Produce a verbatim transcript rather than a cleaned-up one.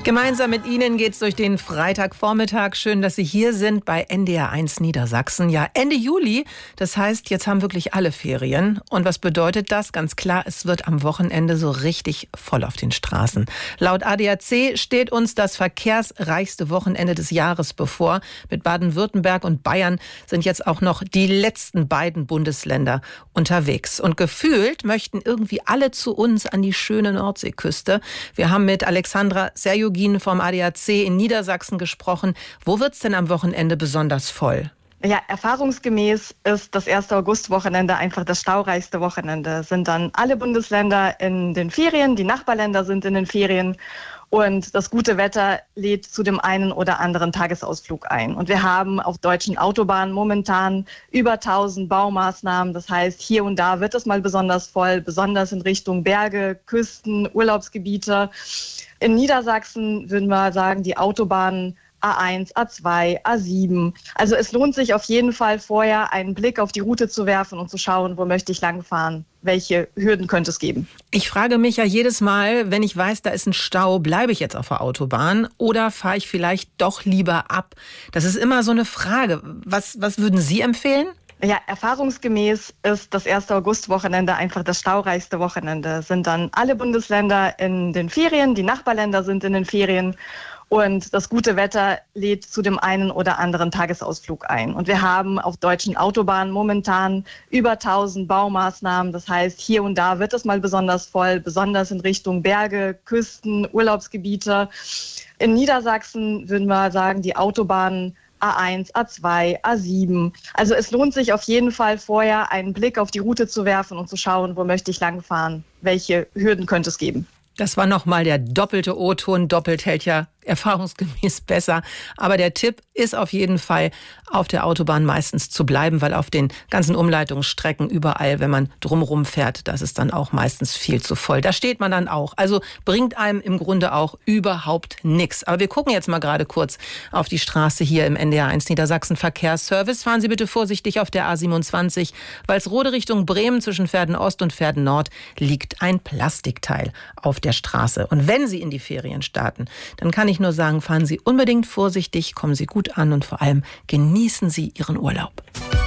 Gemeinsam mit Ihnen geht's durch den Freitagvormittag. Schön, dass Sie hier sind bei N D R eins Niedersachsen. Ja, Ende Juli, das heißt, jetzt haben wirklich alle Ferien. Und was bedeutet das? Ganz klar, es wird am Wochenende so richtig voll auf den Straßen. Laut A D A C steht uns das verkehrsreichste Wochenende des Jahres bevor. Mit Baden-Württemberg und Bayern sind jetzt auch noch die letzten beiden Bundesländer unterwegs. Und gefühlt möchten irgendwie alle zu uns an die schöne Nordseeküste. Wir haben mit Alexandra Serjugin vom A D A C in Niedersachsen gesprochen. Wo wird's denn am Wochenende besonders voll? Ja, erfahrungsgemäß ist das erste Augustwochenende einfach das staureichste Wochenende. Es sind dann alle Bundesländer in den Ferien, die Nachbarländer sind in den Ferien und das gute Wetter lädt zu dem einen oder anderen Tagesausflug ein. Und wir haben auf deutschen Autobahnen momentan über tausend Baumaßnahmen. Das heißt, hier und da wird es mal besonders voll, besonders in Richtung Berge, Küsten, Urlaubsgebiete. In Niedersachsen würden wir sagen, die Autobahnen A eins, A zwei, A sieben. Also es lohnt sich auf jeden Fall vorher einen Blick auf die Route zu werfen und zu schauen, wo möchte ich langfahren, welche Hürden könnte es geben. Ich frage mich ja jedes Mal, wenn ich weiß, da ist ein Stau, bleibe ich jetzt auf der Autobahn oder fahre ich vielleicht doch lieber ab? Das ist immer so eine Frage. Was, was würden Sie empfehlen? Ja, erfahrungsgemäß ist das erste Augustwochenende einfach das staureichste Wochenende. Es sind dann alle Bundesländer in den Ferien, die Nachbarländer sind in den Ferien und das gute Wetter lädt zu dem einen oder anderen Tagesausflug ein. Und wir haben auf deutschen Autobahnen momentan über tausend Baumaßnahmen. Das heißt, hier und da wird es mal besonders voll, besonders in Richtung Berge, Küsten, Urlaubsgebiete. In Niedersachsen würden wir sagen, die Autobahnen A eins, A zwei, A sieben. Also es lohnt sich auf jeden Fall vorher einen Blick auf die Route zu werfen und zu schauen, wo möchte ich langfahren, welche Hürden könnte es geben. Das war nochmal der doppelte O-Ton. Doppelt hält ja erfahrungsgemäß besser. Aber der Tipp ist auf jeden Fall, auf der Autobahn meistens zu bleiben, weil auf den ganzen Umleitungsstrecken überall, wenn man drumherum fährt, das ist dann auch meistens viel zu voll. Da steht man dann auch. Also bringt einem im Grunde auch überhaupt nichts. Aber wir gucken jetzt mal gerade kurz auf die Straße hier im N D R eins Niedersachsen Verkehrsservice. Fahren Sie bitte vorsichtig auf der A siebenundzwanzig. Walsrode Richtung Bremen zwischen Verden Ost und Verden Nord liegt ein Plastikteil auf der Straße. Und wenn Sie in die Ferien starten, dann kann ich nur sagen, fahren Sie unbedingt vorsichtig, kommen Sie gut an und vor allem genießen Sie Ihren Urlaub.